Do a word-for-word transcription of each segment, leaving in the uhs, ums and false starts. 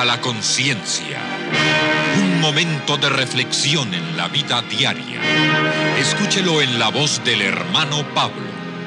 A la conciencia. Un momento de reflexión en la vida diaria. Escúchelo en la voz del hermano Pablo.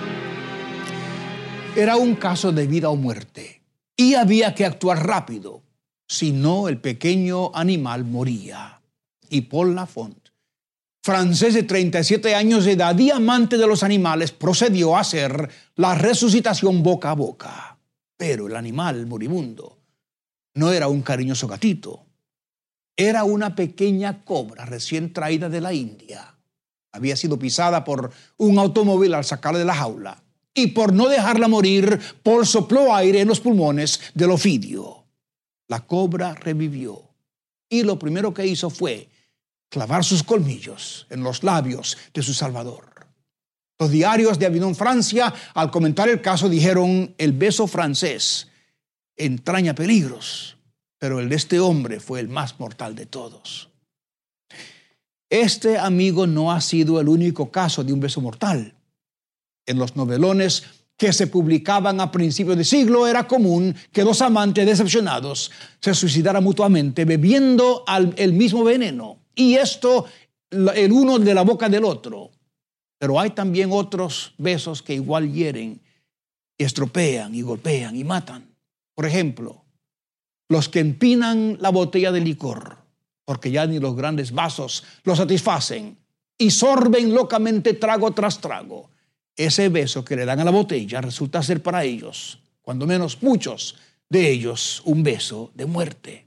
Era un caso de vida o muerte y había que actuar rápido, si no el pequeño animal moría. Y Paul Lafont, francés de treinta y siete años de edad y amante de los animales, procedió a hacer la resucitación boca a boca. Pero el animal moribundo no era un cariñoso gatito. Era una pequeña cobra recién traída de la India. Había sido pisada por un automóvil al sacarla de la jaula. Y por no dejarla morir, Paul sopló aire en los pulmones del ofidio. La cobra revivió. Y lo primero que hizo fue clavar sus colmillos en los labios de su salvador. Los diarios de Avignon, Francia, al comentar el caso, dijeron: el beso francés entraña peligros, pero el de este hombre fue el más mortal de todos. Este, amigo, no ha sido el único caso de un beso mortal. En los novelones que se publicaban a principios de siglo era común que dos amantes decepcionados se suicidaran mutuamente bebiendo al, el mismo veneno, y esto el uno de la boca del otro. Pero hay también otros besos que igual hieren, y estropean y golpean y matan. Por ejemplo, los que empinan la botella de licor, porque ya ni los grandes vasos lo satisfacen, y sorben locamente trago tras trago. Ese beso que le dan a la botella resulta ser para ellos, cuando menos muchos de ellos, un beso de muerte.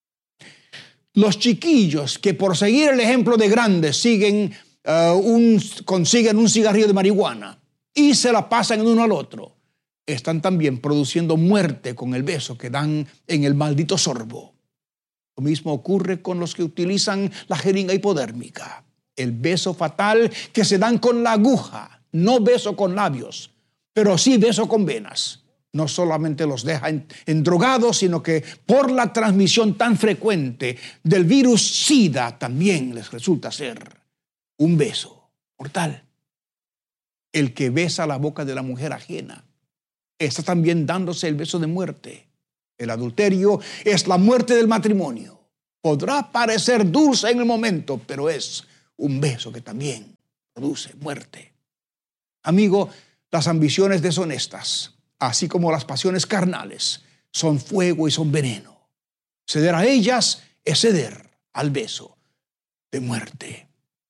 Los chiquillos que, por seguir el ejemplo de grandes, siguen, uh, un, consiguen un cigarrillo de marihuana y se la pasan el uno al otro, están también produciendo muerte con el beso que dan en el maldito sorbo. Lo mismo ocurre con los que utilizan la jeringa hipodérmica, el beso fatal que se dan con la aguja. No beso con labios, pero sí beso con venas. No solamente los deja endrogados, sino que por la transmisión tan frecuente del virus SIDA también les resulta ser un beso mortal. El que besa la boca de la mujer ajena está también dándose el beso de muerte. El adulterio es la muerte del matrimonio. Podrá parecer dulce en el momento, pero es un beso que también produce muerte. Amigo, las ambiciones deshonestas, así como las pasiones carnales, son fuego y son veneno. Ceder a ellas es ceder al beso de muerte.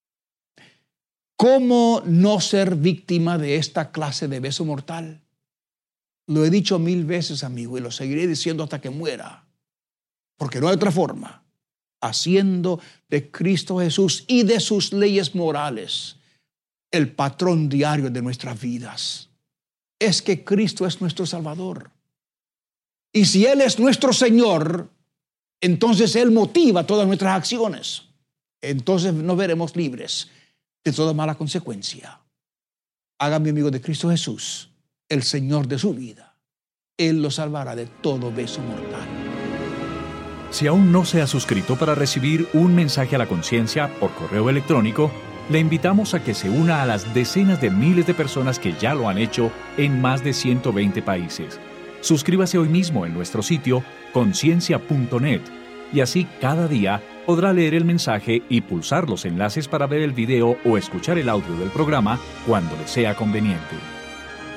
¿Cómo no ser víctima de esta clase de beso mortal? Lo he dicho mil veces, amigo, y lo seguiré diciendo hasta que muera, porque no hay otra forma. Haciendo de Cristo Jesús y de sus leyes morales el patrón diario de nuestras vidas. Es que Cristo es nuestro Salvador. Y si Él es nuestro Señor, entonces Él motiva todas nuestras acciones. Entonces nos veremos libres de toda mala consecuencia. Hágame amigo de Cristo Jesús, el Señor de su vida. Él lo salvará de todo beso mortal. Si aún no se ha suscrito para recibir un mensaje a la conciencia por correo electrónico, le invitamos a que se una a las decenas de miles de personas que ya lo han hecho en más de ciento veinte países. Suscríbase hoy mismo en nuestro sitio conciencia punto net y así cada día podrá leer el mensaje y pulsar los enlaces para ver el video o escuchar el audio del programa cuando le sea conveniente.